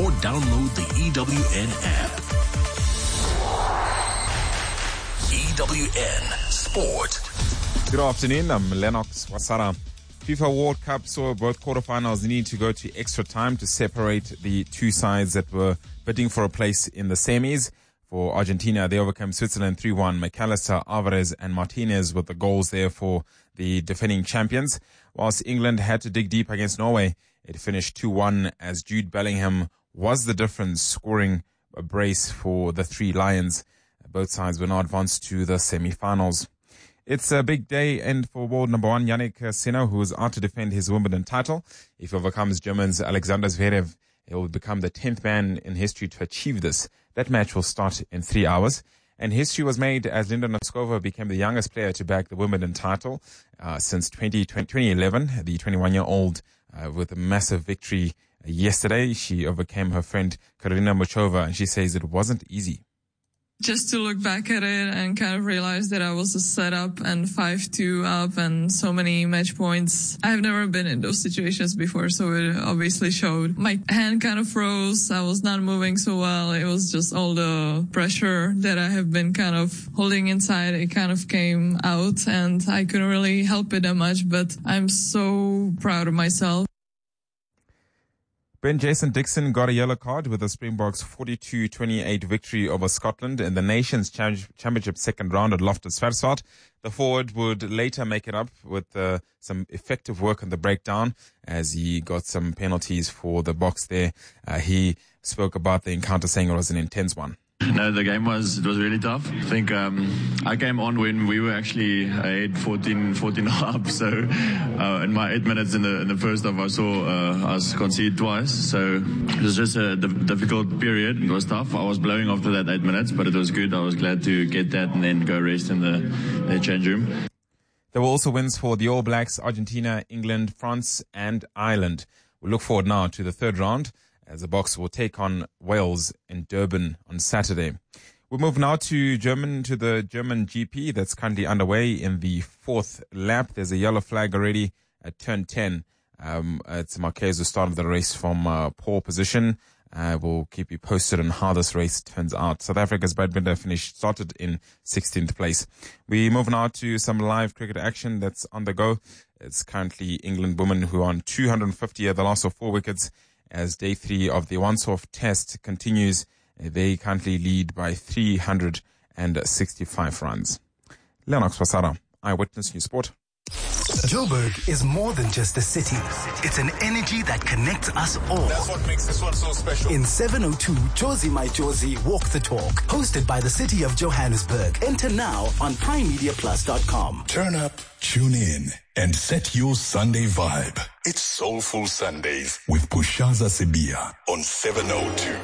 or download the EWN app. EWN Sport. Good afternoon, I'm Lennox Wasara. FIFA World Cup saw both quarterfinals need to go to extra time to separate the two sides that were bidding for a place in the semis. For Argentina, they overcame Switzerland 3-1. McAllister, Alvarez and Martinez with the goals there for the defending champions. Whilst England had to dig deep against Norway, it finished 2-1 as Jude Bellingham was the difference, scoring a brace for the Three Lions. Both sides were now advanced to the semi-finals. It's a big day and for world number one, Jannik Sinner, who is out to defend his Wimbledon title. If he overcomes German's Alexander Zverev, he will become the 10th man in history to achieve this. That match will start in 3 hours. And history was made as Linda Noskova became the youngest player to back the Wimbledon title since 2011. The 21-year-old with a massive victory yesterday. She overcame her friend Karolina Muchova, and she says it wasn't easy. Just to look back at it and kind of realize that I was set up and 5-2 up and so many match points. I've never been in those situations before, so it obviously showed. My hand kind of froze. I was not moving so well. It was just all the pressure that I have been kind of holding inside. It kind of came out and I couldn't really help it that much, but I'm so proud of myself. Ben Jason Dixon got a yellow card with the Springboks' 42-28 victory over Scotland in the Nations Championship second round at Loftus Versfeld. The forward would later make it up with some effective work on the breakdown as he got some penalties for the Boks there. He spoke about the encounter saying it was an intense one. No, the game was really tough. I think I came on when we were actually ahead 14 up. So in my 8 minutes in the first half, I saw us concede twice. So it was just a difficult period. It was tough. I was blowing after that 8 minutes, but it was good. I was glad to get that and then go rest in the change room. There were also wins for the All Blacks, Argentina, England, France and Ireland. We look forward now to the third round, as the Boks will take on Wales in Durban on Saturday. We move now to the German GP that's currently underway in the fourth lap. There's a yellow flag already at turn 10. It's Marquez who started the race from pole position. We'll keep you posted on how this race turns out. South Africa's badminton started in 16th place. We move now to some live cricket action that's on the go. It's currently England women who are on 250 at the loss of 4 wickets. As day 3 of the Wandsworth Test continues, they currently lead by 365 runs. Lennox Wasara, Eyewitness News Sport. Joburg is more than just a city. It's an energy that connects us all. That's what makes this one so special. In 702, Jozi My Jozi Walk the Talk, hosted by the City of Johannesburg. Enter now on PrimeMediaPlus.com. Turn up, tune in, and set your Sunday vibe. It's Soulful Sundays with Pushaza Sibia on 702.